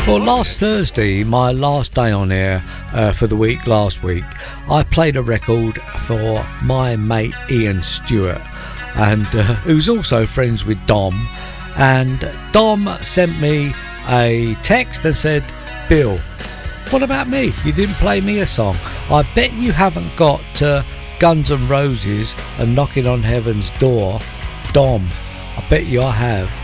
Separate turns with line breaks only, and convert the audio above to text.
Well, last Thursday, my last day on air for the week last week, I played a record for my mate Ian Stewart, and who's also friends with Dom. And Dom sent me a text and said, "Bill, what about me? You didn't play me a song. I bet you haven't got Guns N' Roses and Knocking on Heaven's Door. Dom, I bet you I have."